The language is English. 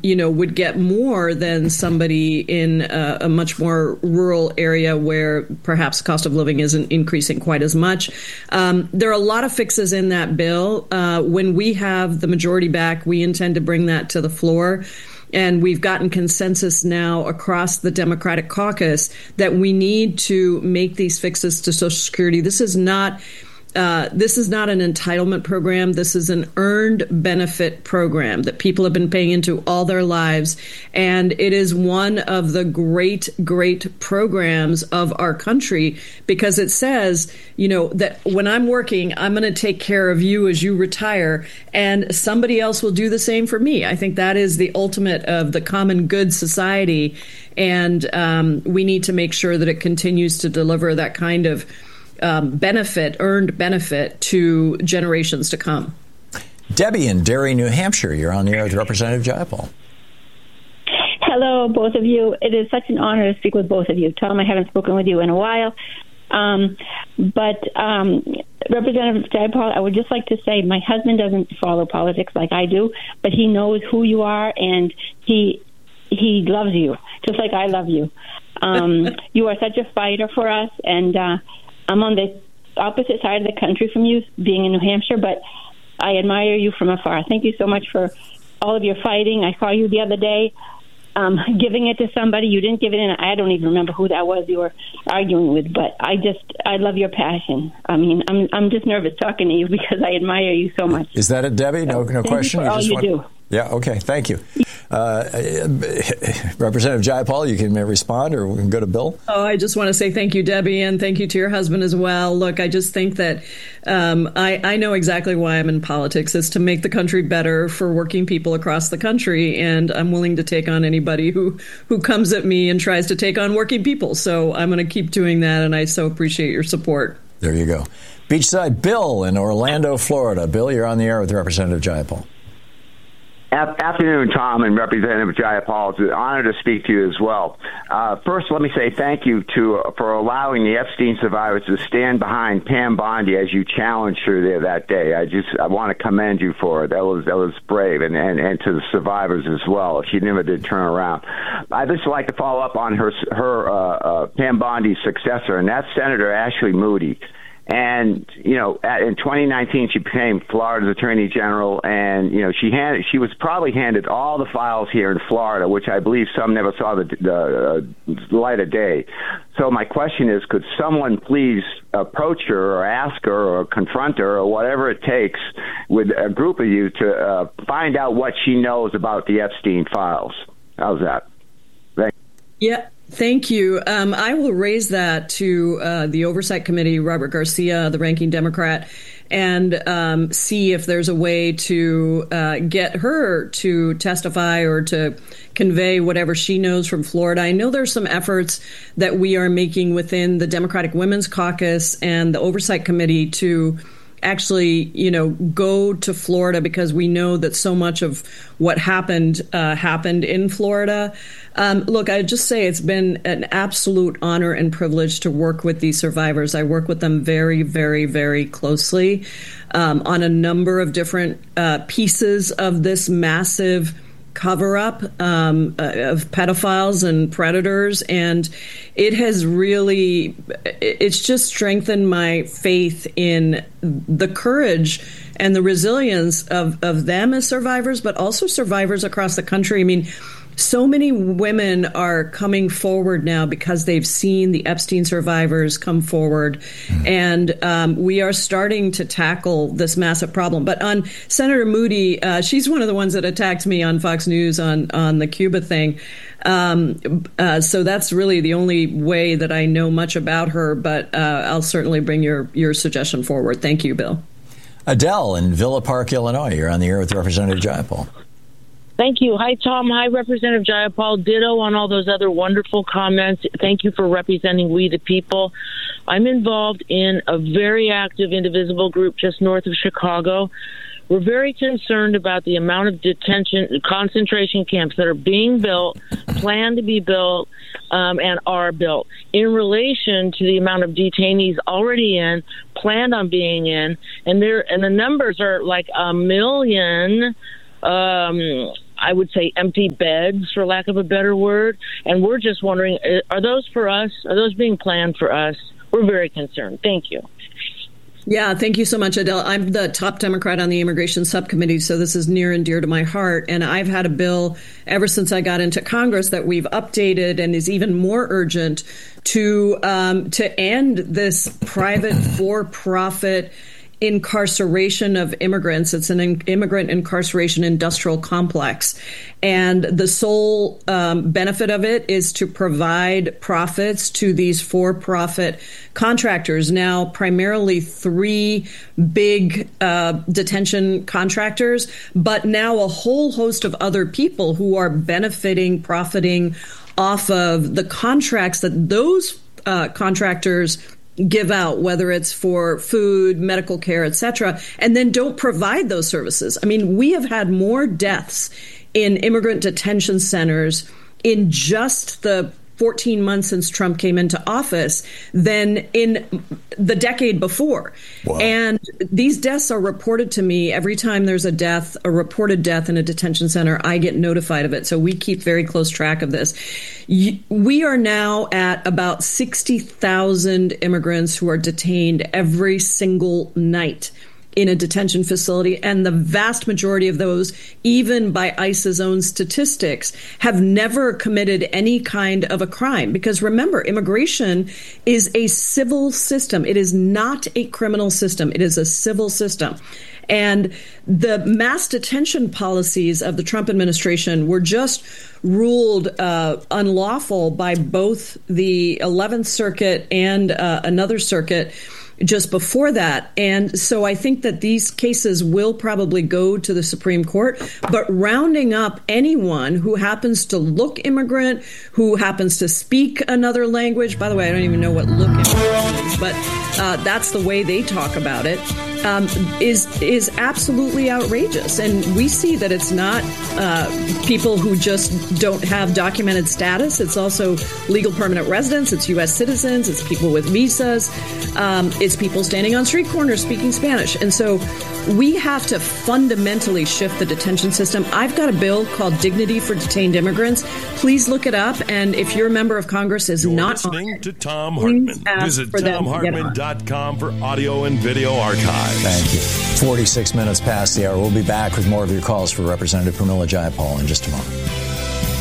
would get more than somebody in a much more rural area where perhaps cost of living isn't increasing quite as much. There are a lot of fixes in that bill. When we have the majority back, we intend to bring that to the floor. And we've gotten consensus now across the Democratic caucus that we need to make these fixes to Social Security. This is not an entitlement program. This is an earned benefit program that people have been paying into all their lives. And it is one of the great, great programs of our country because it says, that when I'm working, I'm going to take care of you as you retire and somebody else will do the same for me. I think that is the ultimate of the common good society. And we need to make sure that it continues to deliver that kind of earned benefit to generations to come. Debbie in Derry, New Hampshire, you're on the air with Representative Jayapal. Hello, both of you. It is such an honor to speak with both of you. Tom, I haven't spoken with you in a while. But Representative Jayapal, I would just like to say my husband doesn't follow politics like I do, but he knows who you are and he loves you, just like I love you. You are such a fighter for us, and I'm on the opposite side of the country from you, being in New Hampshire, but I admire you from afar. Thank you so much for all of your fighting. I saw you the other day giving it to somebody. You didn't give it in. I don't even remember who that was you were arguing with, but I love your passion. I mean, I'm just nervous talking to you because I admire you so much. Is that it, Debbie? No question? You for all you do. Yeah, okay, thank you. Representative Jayapal, you can respond, or we can go to Bill. Oh, I just want to say thank you, Debbie, and thank you to your husband as well. Look, I just think that I know exactly why I'm in politics. It's to make the country better for working people across the country, and I'm willing to take on anybody who comes at me and tries to take on working people. So I'm going to keep doing that, and I so appreciate your support. There you go. Beachside Bill in Orlando, Florida. Bill, you're on the air with Representative Jayapal. Afternoon, Tom and Representative Jayapal. It's an honor to speak to you as well. First, let me say thank you for allowing the Epstein survivors to stand behind Pam Bondi as you challenged her there that day. I want to commend you for it. That was brave, and to the survivors as well. She never did turn around. I'd just like to follow up on her Pam Bondi's successor, and that's Senator Ashley Moody. And, in 2019, she became Florida's Attorney General, and, she was probably handed all the files here in Florida, which I believe some never saw the light of day. So my question is, could someone please approach her or ask her or confront her or whatever it takes with a group of you to find out what she knows about the Epstein files? How's that? Thanks. Yeah. Thank you. I will raise that to the Oversight Committee, Robert Garcia, the ranking Democrat, and see if there's a way to get her to testify or to convey whatever she knows from Florida. I know there's some efforts that we are making within the Democratic Women's Caucus and the Oversight Committee to actually, go to Florida because we know that so much of what happened in Florida. Look, I just say it's been an absolute honor and privilege to work with these survivors. I work with them very, very, very closely on a number of different pieces of this massive cover-up of pedophiles and predators, and it's just strengthened my faith in the courage and the resilience of them as survivors, but also survivors across the country. I mean, so many women are coming forward now because they've seen the Epstein survivors come forward, and we are starting to tackle this massive problem. But on Senator Moody, she's one of the ones that attacked me on Fox News on the Cuba thing. So that's really the only way that I know much about her, but I'll certainly bring your suggestion forward. Thank you, Bill. Adele in Villa Park, Illinois. You're on the air with Representative Jayapal. Thank you. Hi, Tom. Hi, Representative Jayapal. Ditto on all those other wonderful comments. Thank you for representing we the people. I'm involved in a very active indivisible group just north of Chicago. We're very concerned about the amount of concentration camps that are being built, planned to be built, and are built in relation to the amount of detainees already in, planned on being in, and the numbers are like 1 million. I would say, empty beds, for lack of a better word. And we're just wondering, are those for us? Are those being planned for us? We're very concerned. Thank you. Yeah, thank you so much, Adele. I'm the top Democrat on the immigration subcommittee, so this is near and dear to my heart. And I've had a bill ever since I got into Congress that we've updated and is even more urgent to end this private for-profit incarceration of immigrants. It's an immigrant incarceration industrial complex. And the sole benefit of it is to provide profits to these for-profit contractors. Now, primarily 3 big detention contractors, but now a whole host of other people who are profiting off of the contracts that those contractors give out, whether it's for food, medical care, etc., and then don't provide those services. I mean, we have had more deaths in immigrant detention centers in just the 14 months since Trump came into office than in the decade before. Wow. And these deaths are reported to me every time there's a reported death in a detention center. I get notified of it. So we keep very close track of this. We are now at about 60,000 immigrants who are detained every single night in a detention facility. And the vast majority of those, even by ICE's own statistics, have never committed any kind of a crime. Because remember, immigration is a civil system. It is not a criminal system. It is a civil system. And the mass detention policies of the Trump administration were just ruled unlawful by both the 11th Circuit and another circuit just before that. And so I think that these cases will probably go to the Supreme Court, but rounding up anyone who happens to look immigrant, who happens to speak another language, by the way, I don't even know what look immigrant means, but that's the way they talk about it, is absolutely outrageous. And we see that it's not people who just don't have documented status. It's also legal permanent residents. It's U.S. citizens. It's people with visas. It's people standing on street corners speaking Spanish. And so we have to fundamentally shift the detention system. I've got a bill called Dignity for Detained Immigrants. Please look it up. And if your member of Congress is You're not listening to Tom Hartman. Visit TomHartman.com for audio and video archives. Thank you. 46 minutes past the hour. We'll be back with more of your calls for Representative Pramila Jayapal in just a moment.